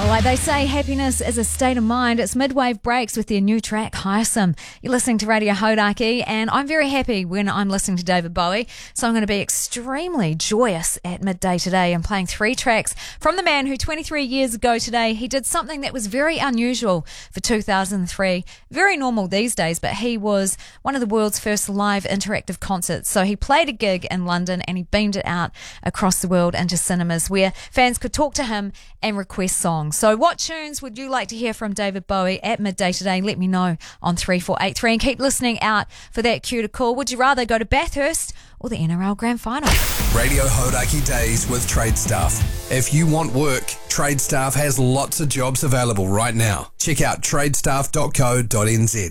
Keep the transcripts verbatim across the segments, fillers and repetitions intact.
Like they say, happiness is a state of mind. It's Midwave Breaks with their new track, Hyacinth. You're listening to Radio Hodaki, and I'm very happy when I'm listening to David Bowie. So I'm going to be extremely joyous at midday today. I'm playing three tracks from the man who twenty-three years ago today, he did something that was very unusual for two thousand three. Very normal these days, but he was one of the world's first live interactive concerts. So he played a gig in London and he beamed it out across the world into cinemas where fans could talk to him and request songs. So what tunes would you like to hear from David Bowie at midday today? Let me know on three four eight three and keep listening out for that cue to call. Would you rather go to Bathurst or the N R L Grand Final? Radio Hodaki Days with Trade Staff. If you want work, Trade Staff has lots of jobs available right now. Check out tradestaff dot co dot n z.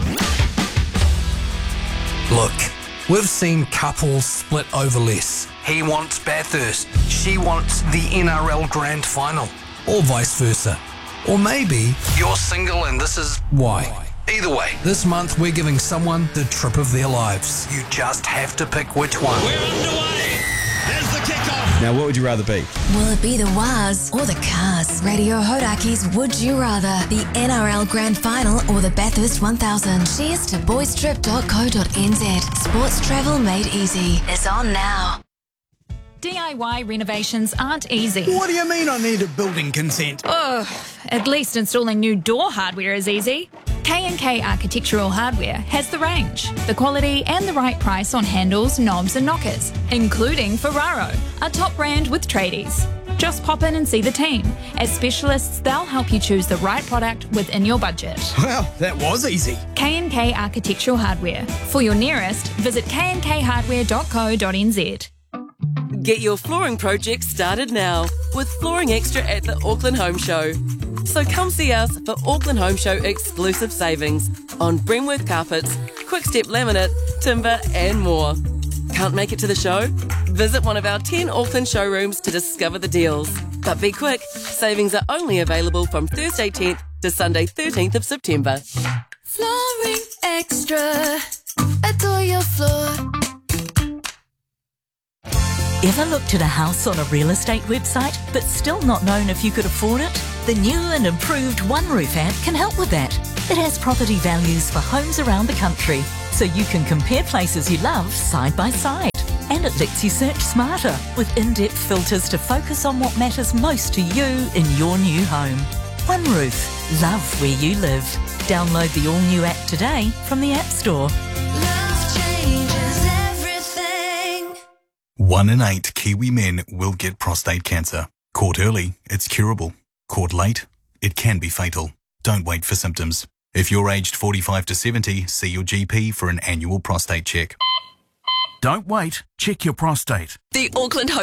Look, we've seen couples split over less. He wants Bathurst, she wants the N R L Grand Final, or vice versa. Or maybe you're single and this is why. Either way, this month we're giving someone the trip of their lives. You just have to pick which one. We're underway. There's the kickoff. Now, what would you rather be? Will it be the Waz or the Cars? Radio Hodaki's Would You Rather, the N R L Grand Final or the Bathurst one thousand. Cheers to boys trip dot co dot n z. Sports travel made easy. It's on now. D I Y renovations aren't easy. What do you mean I need a building consent? Oh, at least installing new door hardware is easy. K and K Architectural Hardware has the range, the quality and the right price on handles, knobs and knockers, including Ferraro, a top brand with tradies. Just pop in and see the team. As specialists, they'll help you choose the right product within your budget. Well, that was easy. K and K Architectural Hardware. For your nearest, visit k and k hardware dot co dot n z. Get your flooring project started now with Flooring Extra at the Auckland Home Show. So come see us for Auckland Home Show exclusive savings on Bremworth carpets, Quickstep laminate, timber and more. Can't make it to the show? Visit one of our ten Auckland showrooms to discover the deals. But be quick, savings are only available from Thursday tenth to Sunday thirteenth of September. Flooring Extra. Adore your floor. Ever looked at a house on a real estate website but still not known if you could afford it? The new and improved One Roof app can help with that. It has property values for homes around the country, so you can compare places you love side by side. And it lets you search smarter with in-depth filters to focus on what matters most to you in your new home. One Roof. Love where you live. Download the all-new app today from the App Store. Love changes everything. One in eight Kiwi men will get prostate cancer. Caught early, it's curable. Caught late, it can be fatal. Don't wait for symptoms. If you're aged forty-five to seventy, see your G P for an annual prostate check. Don't wait, check your prostate. The Auckland Home